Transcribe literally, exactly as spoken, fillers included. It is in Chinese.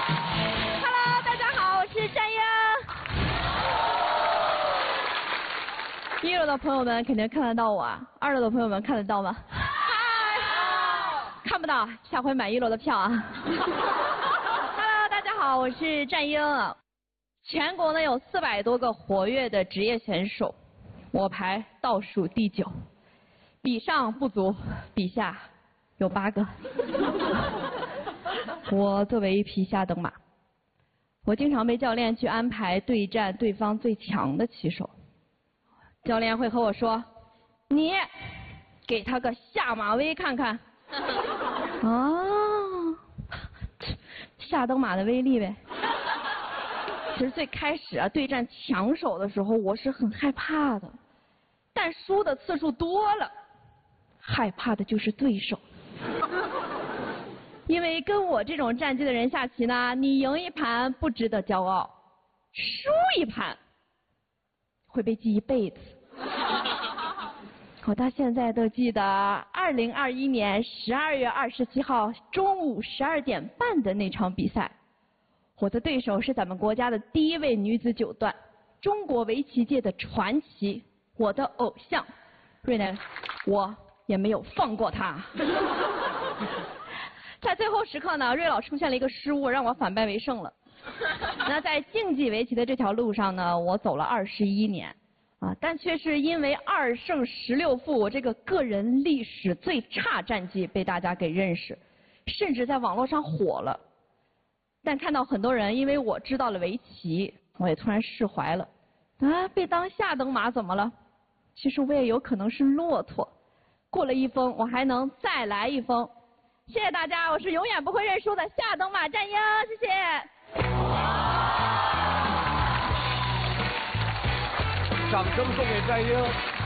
Hello， 大家好，我是战英。一楼的朋友们肯定看得到我，二楼的朋友们看得到吗？嗨，看不到，下回买一楼的票啊。Hello， 大家好，我是战英。全国呢有四百多个活跃的职业选手，我排倒数第九，比上不足，比下有八个。我作为一匹下等马，我经常被教练去安排对战对方最强的骑手。教练会和我说：“你给他个下马威看看。”哦，下等马的威力呗。其实最开始啊，对战强手的时候，我是很害怕的，但输的次数多了，害怕的就是对手。因为跟我这种战绩的人下棋呢，你赢一盘不值得骄傲，输一盘会被记一辈子。我到现在都记得二零二一年十二月二十七号中午十二点半的那场比赛，我的对手是咱们国家的第一位女子九段，中国围棋界的传奇，我的偶像瑞奈，我也没有放过她。在最后时刻呢，瑞老出现了一个失误，让我反败为胜了。那在竞技围棋的这条路上呢，我走了二十一年，啊，但却是因为二胜十六负，我这个个人历史最差战绩被大家给认识，甚至在网络上火了。但看到很多人因为我知道了围棋，我也突然释怀了。啊，被当下等马怎么了？其实我也有可能是骆驼，过了一峰，我还能再来一峰。谢谢大家，我是永远不会认输的下等马战英，谢谢。 掌声送给战英。